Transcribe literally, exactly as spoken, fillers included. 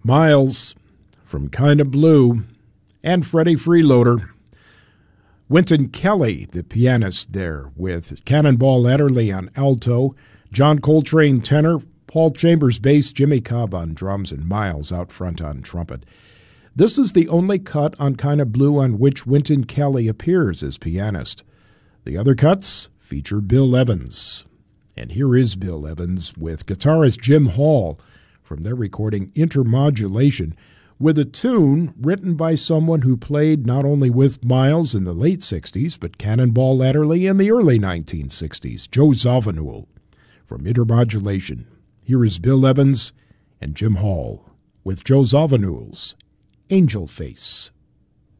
Miles from Kinda Blue, and Freddie Freeloader. Wynton Kelly, the pianist there, with Cannonball Adderley on alto, John Coltrane tenor, Paul Chambers bass, Jimmy Cobb on drums, and Miles out front on trumpet. This is the only cut on Kinda Blue on which Wynton Kelly appears as pianist. The other cuts feature Bill Evans. And here is Bill Evans with guitarist Jim Hall from their recording Intermodulation, with a tune written by someone who played not only with Miles in the late sixties, but Cannonball Adderley in the early nineteen sixties, Joe Zawinul. From Intermodulation, here is Bill Evans and Jim Hall with Joe Zawinul's Angel Face.